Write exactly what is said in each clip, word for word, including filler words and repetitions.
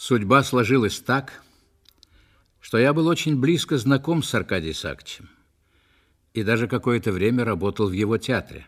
Судьба сложилась так, что я был очень близко знаком с Аркадием Исааковичем и даже какое-то время работал в его театре.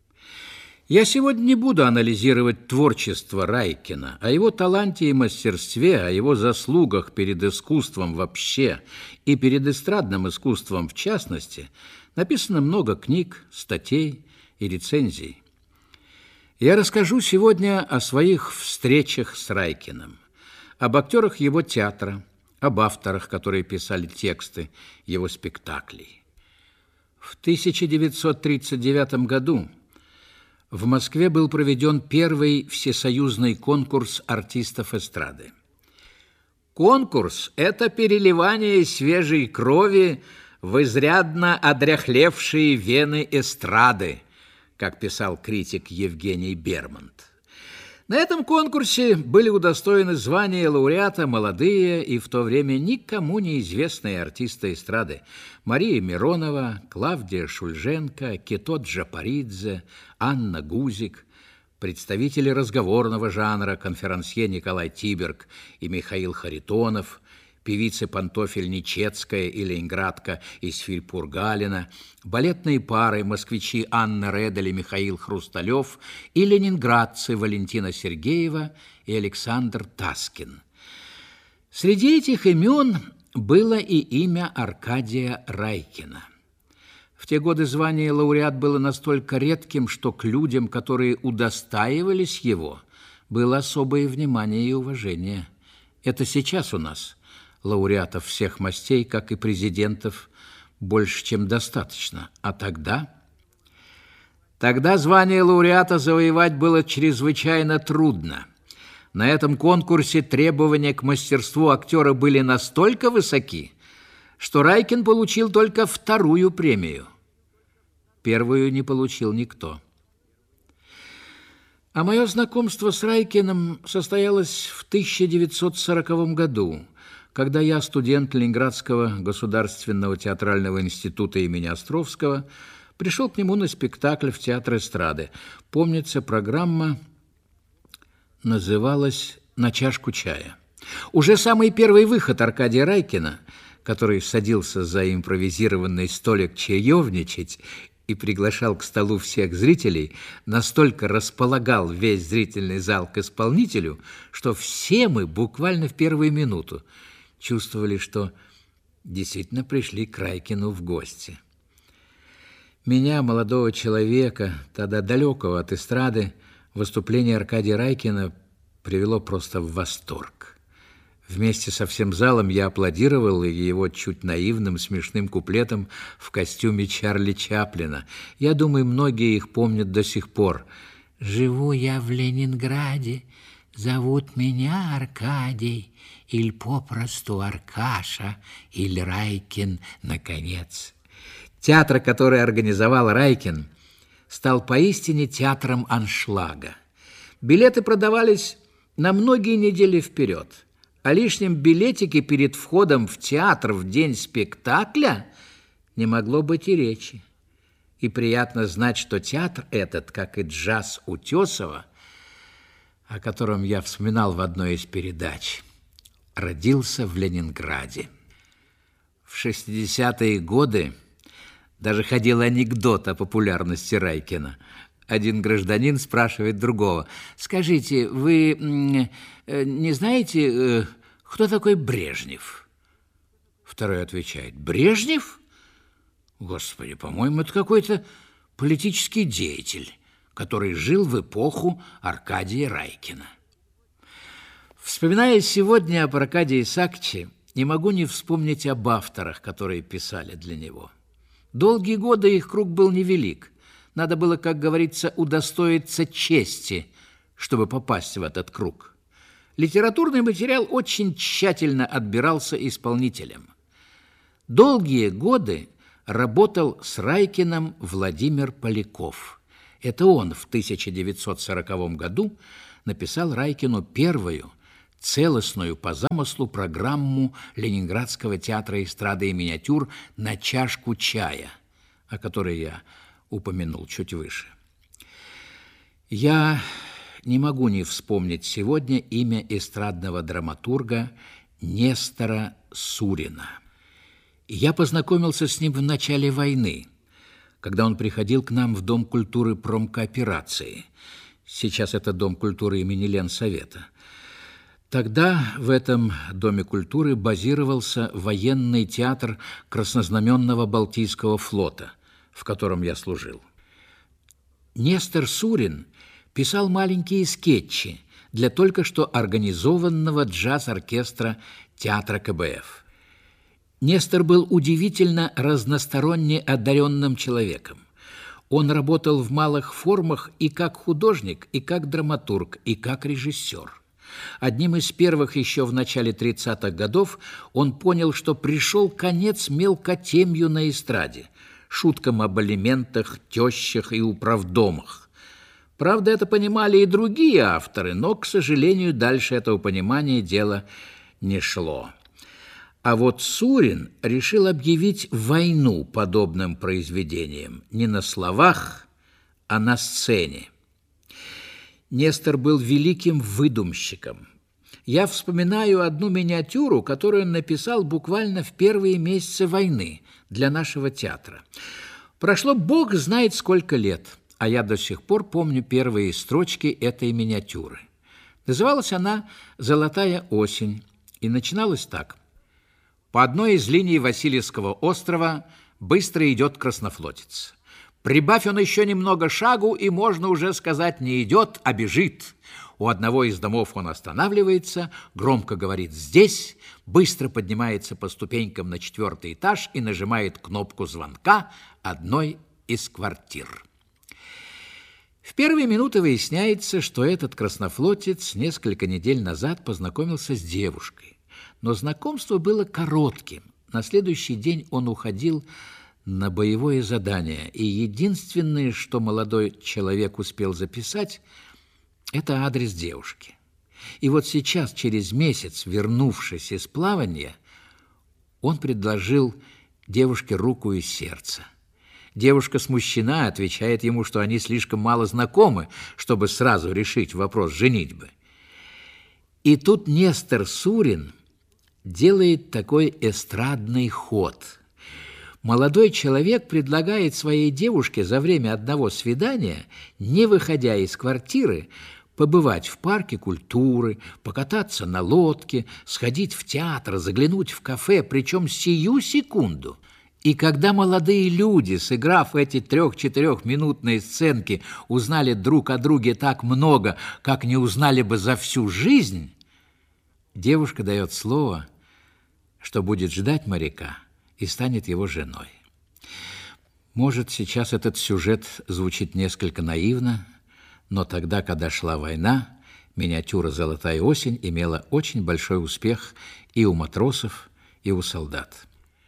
Я сегодня не буду анализировать творчество Райкина, о его таланте и мастерстве, о его заслугах перед искусством вообще и перед эстрадным искусством в частности. Написано много книг, статей и рецензий. Я расскажу сегодня о своих встречах с Райкиным, об актерах его театра, об авторах, которые писали тексты его спектаклей. В тысяча девятьсот тридцать девятом году в Москве был проведен первый всесоюзный конкурс артистов эстрады. Конкурс – это переливание свежей крови в изрядно одряхлевшие вены эстрады, как писал критик Евгений Бермонт. На этом конкурсе были удостоены звания лауреата молодые и в то время никому неизвестные артисты эстрады: Мария Миронова, Клавдия Шульженко, Кито Джапаридзе, Анна Гузик, представители разговорного жанра, конферансье Николай Тиберг и Михаил Харитонов, певицы Пантофель Нечетская и ленинградка Исфирь Пургалина, балетные пары москвичи Анна Редель и Михаил Хрусталев и ленинградцы Валентина Сергеева и Александр Таскин. Среди этих имен было и имя Аркадия Райкина. В те годы звание лауреат было настолько редким, что к людям, которые удостаивались его, было особое внимание и уважение. Это сейчас у нас лауреатов всех мастей, как и президентов, больше, чем достаточно. А тогда? Тогда звание лауреата завоевать было чрезвычайно трудно. На этом конкурсе требования к мастерству актера были настолько высоки, что Райкин получил только вторую премию. Первую не получил никто. А мое знакомство с Райкиным состоялось в тысяча девятьсот сороковом году, когда я, студент Ленинградского государственного театрального института имени Островского, пришел к нему на спектакль в театр эстрады. Помнится, программа называлась «На чашку чая». Уже самый первый выход Аркадия Райкина, который садился за импровизированный столик чаевничать и приглашал к столу всех зрителей, настолько располагал весь зрительный зал к исполнителю, что все мы буквально в первую минуту чувствовали, что действительно пришли к Райкину в гости. Меня, молодого человека, тогда далекого от эстрады, выступление Аркадия Райкина привело просто в восторг. Вместе со всем залом я аплодировал его чуть наивным, смешным куплетом в костюме Чарли Чаплина. Я думаю, многие их помнят до сих пор. «Живу я в Ленинграде, зовут меня Аркадий, или попросту Аркаша, или Райкин, наконец». Театр, который организовал Райкин, стал поистине театром аншлага. Билеты продавались на многие недели вперед. О лишнем билетике перед входом в театр в день спектакля не могло быть и речи. И приятно знать, что театр этот, как и джаз Утесова, о котором я вспоминал в одной из передач, родился в Ленинграде. В шестидесятые годы даже ходил анекдот о популярности Райкина. Один гражданин спрашивает другого: «Скажите, вы не знаете, кто такой Брежнев?» Второй отвечает: «Брежнев? Господи, по-моему, это какой-то политический деятель, который жил в эпоху Аркадия Райкина». Вспоминая сегодня об Аркадии Исааковиче, не могу не вспомнить об авторах, которые писали для него. Долгие годы их круг был невелик. Надо было, как говорится, удостоиться чести, чтобы попасть в этот круг. Литературный материал очень тщательно отбирался исполнителем. Долгие годы работал с Райкиным Владимир Поляков. Это он в тысяча девятьсот сороковом году написал Райкину первую, целостную по замыслу программу Ленинградского театра эстрады и миниатюр «На чашку чая», о которой я упомянул чуть выше. Я не могу не вспомнить сегодня имя эстрадного драматурга Нестора Сурина. Я познакомился с ним в начале войны, когда он приходил к нам в Дом культуры промкооперации. Сейчас это Дом культуры имени Ленсовета. Тогда в этом Доме культуры базировался военный театр Краснознаменного Балтийского флота, в котором я служил. Нестор Сурин писал маленькие скетчи для только что организованного джаз-оркестра театра ка бэ эф. Нестор был удивительно разносторонне одаренным человеком. Он работал в малых формах и как художник, и как драматург, и как режиссер. Одним из первых еще в начале тридцатых годов он понял, что пришел конец мелкотемью на эстраде, шуткам об алиментах, тещах и управдомах. Правда, это понимали и другие авторы, но, к сожалению, дальше этого понимания дело не шло. А вот Сурин решил объявить войну подобным произведениям не на словах, а на сцене. Нестор был великим выдумщиком. Я вспоминаю одну миниатюру, которую он написал буквально в первые месяцы войны для нашего театра. Прошло бог знает сколько лет, а я до сих пор помню первые строчки этой миниатюры. Называлась она «Золотая осень» и начиналась так. По одной из линий Васильевского острова быстро идет краснофлотец. Прибавь он еще немного шагу, и можно уже сказать, не идет, а бежит. У одного из домов он останавливается, громко говорит «здесь», быстро поднимается по ступенькам на четвертый этаж и нажимает кнопку звонка одной из квартир. В первые минуты выясняется, что этот краснофлотец несколько недель назад познакомился с девушкой. Но знакомство было коротким. На следующий день он уходил на боевое задание, и единственное, что молодой человек успел записать, это адрес девушки. И вот сейчас, через месяц, вернувшись из плавания, он предложил девушке руку и сердце. Девушка смущена, отвечает ему, что они слишком мало знакомы, чтобы сразу решить вопрос женитьбы. И тут Нестор Сурин делает такой эстрадный ход. Молодой человек предлагает своей девушке за время одного свидания, не выходя из квартиры, побывать в парке культуры, покататься на лодке, сходить в театр, заглянуть в кафе, причем сию секунду. И когда молодые люди, сыграв эти трех-четырехминутные сценки, узнали друг о друге так много, как не узнали бы за всю жизнь, девушка дает слово, что будет ждать моряка и станет его женой. Может, сейчас этот сюжет звучит несколько наивно, но тогда, когда шла война, миниатюра «Золотая осень» имела очень большой успех и у матросов, и у солдат.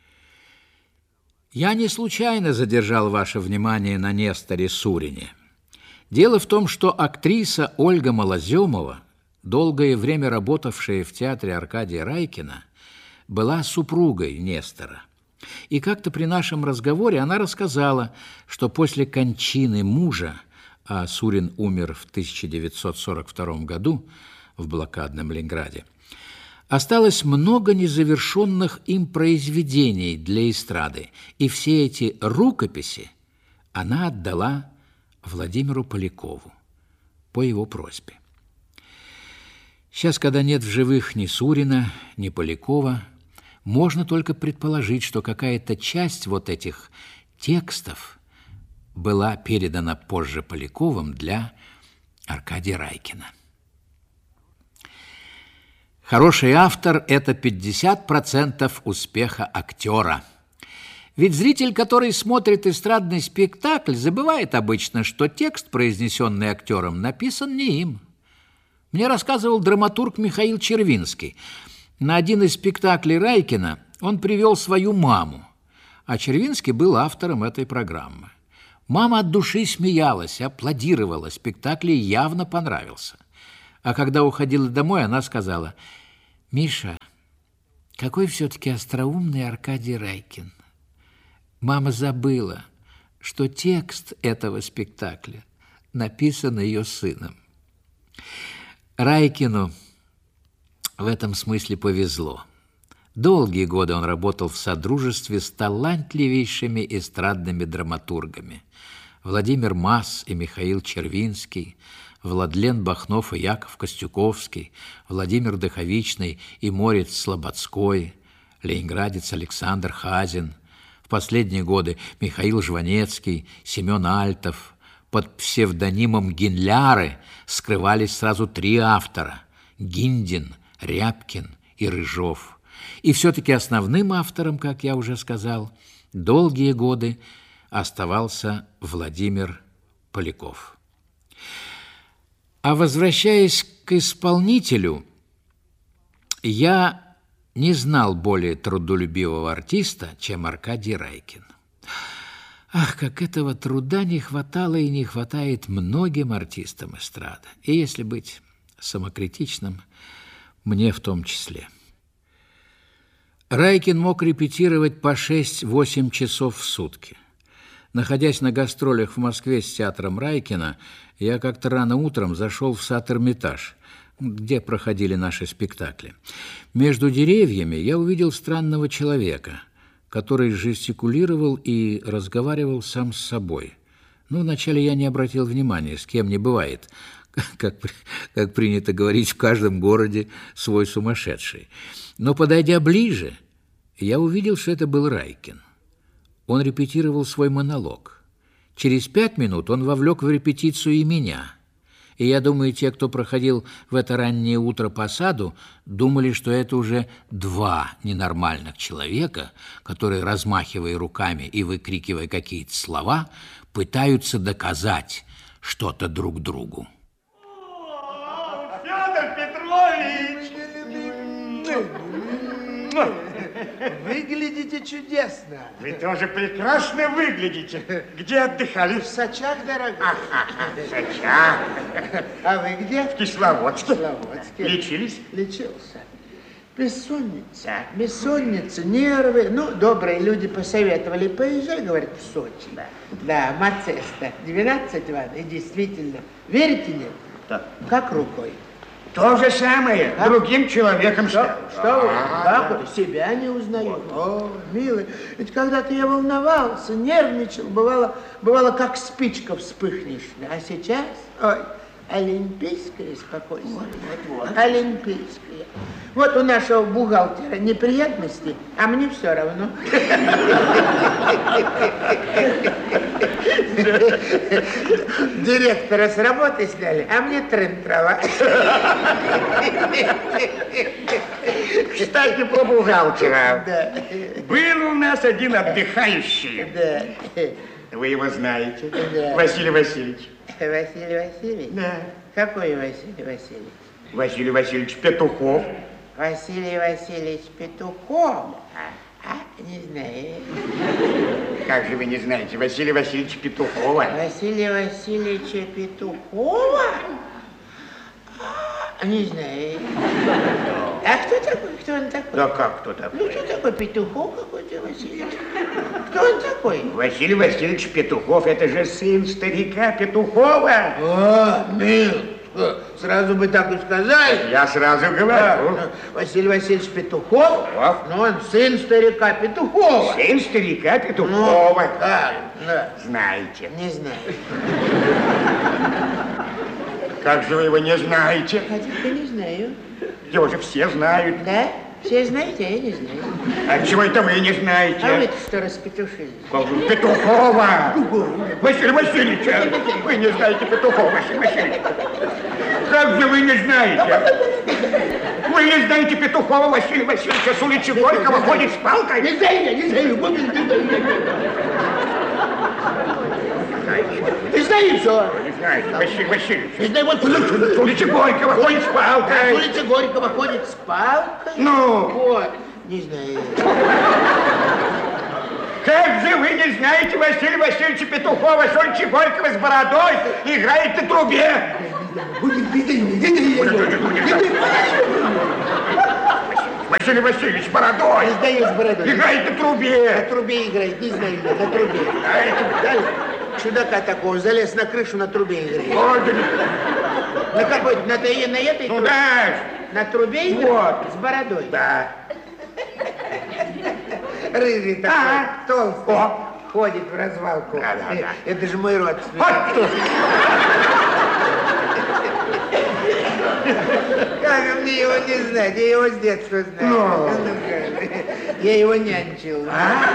Я не случайно задержал ваше внимание на Несторе Сурине. Дело в том, что актриса Ольга Малоземова, долгое время работавшая в театре Аркадия Райкина, была супругой Нестора. И как-то при нашем разговоре она рассказала, что после кончины мужа, а Сурин умер в тысяча девятьсот сорок втором году в блокадном Ленинграде, осталось много незавершенных им произведений для эстрады, и все эти рукописи она отдала Владимиру Полякову по его просьбе. Сейчас, когда нет в живых ни Сурина, ни Полякова, можно только предположить, что какая-то часть вот этих текстов была передана позже Поляковым для Аркадия Райкина. Хороший автор – это пятьдесят процентов успеха актера. Ведь зритель, который смотрит эстрадный спектакль, забывает обычно, что текст, произнесенный актером, написан не им. Мне рассказывал драматург Михаил Червинский. На один из спектаклей Райкина он привел свою маму, а Червинский был автором этой программы. Мама от души смеялась, аплодировала, спектакль ей явно понравился. А когда уходила домой, она сказала: «Миша, какой все-таки остроумный Аркадий Райкин. Мама забыла, что текст этого спектакля написан ее сыном». Райкину в этом смысле повезло. Долгие годы он работал в содружестве с талантливейшими эстрадными драматургами. Владимир Мас и Михаил Червинский, Владлен Бахнов и Яков Костюковский, Владимир Дыховичный и Морец Слободской, ленинградец Александр Хазин. В последние годы Михаил Жванецкий, Семен Альтов. Под псевдонимом Гинляры скрывались сразу три автора – Гиндин, Рябкин и Рыжов. И все-таки основным автором, как я уже сказал, долгие годы оставался Владимир Поляков. А возвращаясь к исполнителю, я не знал более трудолюбивого артиста, чем Аркадий Райкин. Ах, как этого труда не хватало и не хватает многим артистам эстрады. И если быть самокритичным, мне в том числе. Райкин мог репетировать по шесть-восемь часов в сутки. Находясь на гастролях в Москве с театром Райкина, я как-то рано утром зашел в сад «Эрмитаж», где проходили наши спектакли. Между деревьями я увидел странного человека, который жестикулировал и разговаривал сам с собой. Ну, вначале я не обратил внимания, с кем не бывает, как, как принято говорить в каждом городе, свой сумасшедший. Но, подойдя ближе, я увидел, что это был Райкин. Он репетировал свой монолог. Через пять минут он вовлек в репетицию и меня. И я думаю, те, кто проходил в это раннее утро по саду, думали, что это уже два ненормальных человека, которые, размахивая руками и выкрикивая какие-то слова, пытаются доказать что-то друг другу. О, Федор Петрович! Выглядите чудесно. Вы тоже прекрасно выглядите. Где отдыхали? В Сочах, дорогой. Ага, в Сочах. А вы где? В Кисловодске. В Кисловодске. Лечились? Лечился. Бессонница. Бессонница, нервы. Ну, добрые люди посоветовали. Поезжай, говорят, в Сочи. Да, да, Мацеста. двенадцать ванн. И действительно. Верите, нет? Да. Как рукой. То же самое. А? Другим человеком Что, стал. что вы? А, Как да. вы? Себя не узнаю. О, милый, ведь когда-то я волновался, нервничал, бывало, бывало, как спичка вспыхнешь. А сейчас, ой, олимпийское спокойствие. Вот, вот. Олимпийское. Вот у нашего бухгалтера неприятности, а мне все равно. Директора с работы сняли, а мне трын-трава. Кстати, про бухгалтера. Да. Был у нас один отдыхающий. Да. Вы его знаете? Да. Василий Васильевич. Василий Васильевич? Да. Какой Василий Васильевич? Василий Васильевич Петухов. Василий Васильевич Петухов? А, не знаю. Как же вы не знаете Василия Васильевича Петухова? Василия Васильевича Петухова? А, не знаю. А кто такой? Кто он такой? Да как кто Ну, такой? кто такой Петухов какой-то Василий? Кто он такой? Василий Васильевич Петухов, это же сын старика Петухова. О, мил, сразу бы так и сказали. Я сразу говорю. Да, Василий Васильевич Петухов, ну, он сын старика Петухова. Сын старика Ну, Петухова. да, да. Знаете. Не знаю. Как же вы его не знаете? Хотя не знаю. Его же все знают. Да? Все знаете, а я не знаю. А чего это вы не знаете? А вы-то что распетушились? Как же Петухова! Василий Васильевич, вы не знаете Петухова, Василий Васильевич. Как же вы не знаете? Вы не знаете Петухова Василия Васильевича, с улицы Горького ходит с палкой? Не знаю я, не знаю. Не знаю все. Не знаете, Василий Васильевич. Не знаю, вот С улицы Горького ходит с с палкой. улицы Горького ходит с палкой. Ну? Вот. Не знаю. Как же вы не знаете Василия Васильевича Петухова, с улицы Горького с бородой, играет на трубе? Василий Васильевич с бородой. Не знаю с бородой. Играет на трубе. На трубе играет, не знаю я, на трубе. А это, да, чудака такого, залез на крышу, на трубе играет. Ой, да не- На какой? На, на этой Ну трубе? да. На трубе играет? Вот. С бородой? Да. Рыжий такой, Ага. толстый. О. Ходит в развалку. Да, да, да. Это же мой родственник. Вот тут. Как мне его не знать? Я его с детства знаю. Ну. Я его нянчил. А?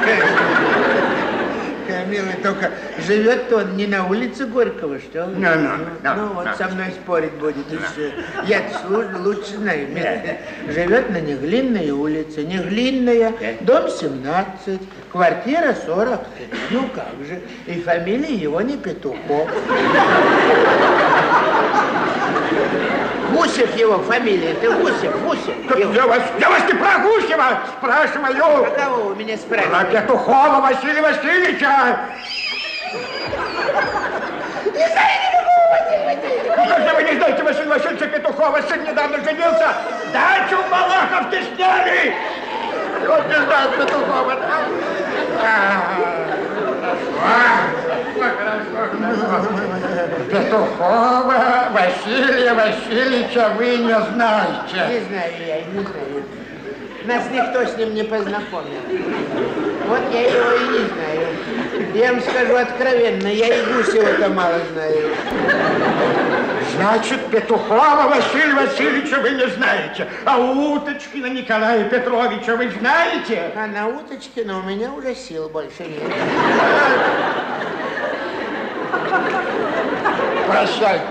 Милый, только живет-то он не на улице Горького, что ли? Ну, ну, ну, ну, вот ну. со мной спорить будет еще. Я-то служу, лучше знаю. милый. Живет на Неглинной улице. Неглинная, дом семнадцать, квартира сорок три. Ну как же. И фамилия его не Петухов. Гусев его фамилия, это Гусев, Гусев. Его. Я вас, я вас не про Гусева спрашиваю. А кого вы меня Про спрашиваете? Петухова Василия Васильевича. Не знаете такого Василия Васильевича? Ну, как же вы не знаете Василия Васильевича Петухова? Сын недавно женился. Дачу в Малаховке сняли. Вот не знаю Петухова. Петухова Василия Васильевича вы не знаете. Не знаю я, не знаю. Нас никто с ним не познакомил. Вот я его и не знаю. Я вам скажу откровенно, я и Гусева-то мало знаю. Значит, Петухова Василия Васильевича вы не знаете. А Уточкина Николая Петровича вы знаете? А на Уточкина у меня уже сил больше нет. Прощайте.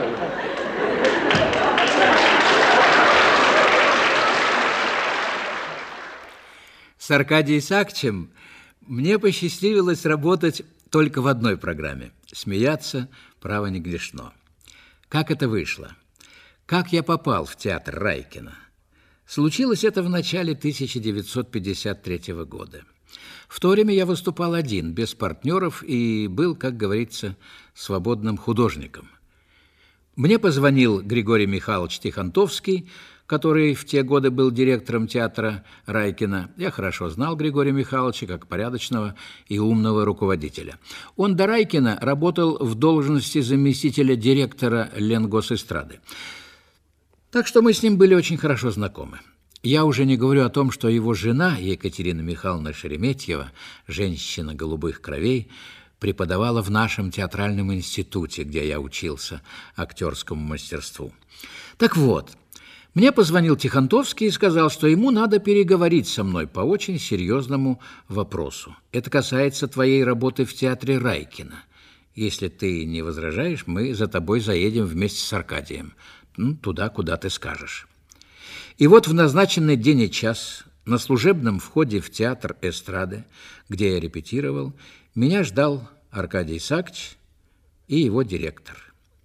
С Аркадием Исаакиевичем мне посчастливилось работать только в одной программе. Смеяться, право, не грешно. Как это вышло? Как я попал в театр Райкина? Случилось это в начале тысяча девятьсот пятьдесят третьего года. В то время я выступал один, без партнеров, и был, как говорится, свободным художником. Мне позвонил Григорий Михайлович Тихонтовский, который в те годы был директором театра Райкина. Я хорошо знал Григория Михайловича как порядочного и умного руководителя. Он до Райкина работал в должности заместителя директора Ленгосэстрады. Так что мы с ним были очень хорошо знакомы. Я уже не говорю о том, что его жена Екатерина Михайловна Шереметьева, женщина голубых кровей, преподавала в нашем театральном институте, где я учился актерскому мастерству. Так вот, мне позвонил Тихонтовский и сказал, что ему надо переговорить со мной по очень серьезному вопросу. Это касается твоей работы в театре Райкина. Если ты не возражаешь, мы за тобой заедем вместе с Аркадием. Ну, туда, куда ты скажешь. И вот в назначенный день и час на служебном входе в театр эстрады, где я репетировал, меня ждал Аркадий Исаакиевич и его директор.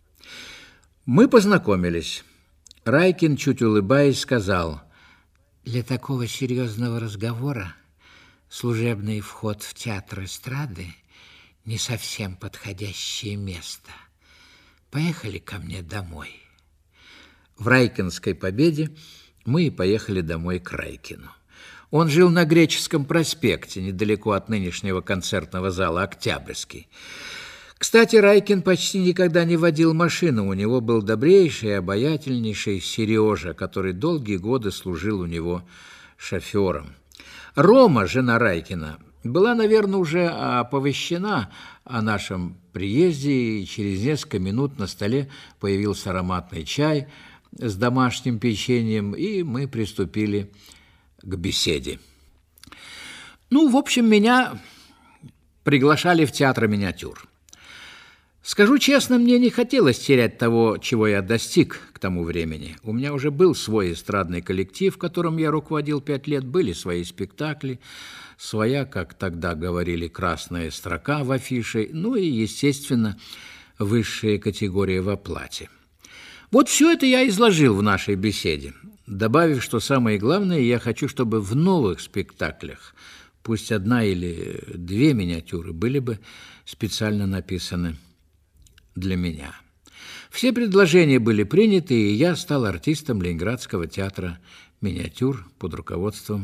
Мы познакомились. Райкин, чуть улыбаясь, сказал: «Для такого серьезного разговора служебный вход в театр эстрады не совсем подходящее место. Поехали ко мне домой». В Райкинской Победе мы и поехали домой к Райкину. Он жил на Греческом проспекте, недалеко от нынешнего концертного зала «Октябрьский». Кстати, Райкин почти никогда не водил машину. У него был добрейший и обаятельнейший Сережа, который долгие годы служил у него шофером. Рома, жена Райкина, была, наверное, уже оповещена о нашем приезде, и через несколько минут на столе появился ароматный чай с домашним печеньем, и мы приступили к беседе. Ну, в общем, меня приглашали в театр миниатюр. Скажу честно, мне не хотелось терять того, чего я достиг к тому времени. У меня уже был свой эстрадный коллектив, которым я руководил пять лет, были свои спектакли, своя, как тогда говорили, красная строка в афише, ну и, естественно, высшая категория в оплате. Вот все это я изложил в нашей беседе, добавив, что самое главное, я хочу, чтобы в новых спектаклях, пусть одна или две миниатюры, были бы специально написаны для меня. Все предложения были приняты, и я стал артистом Ленинградского театра миниатюр под руководством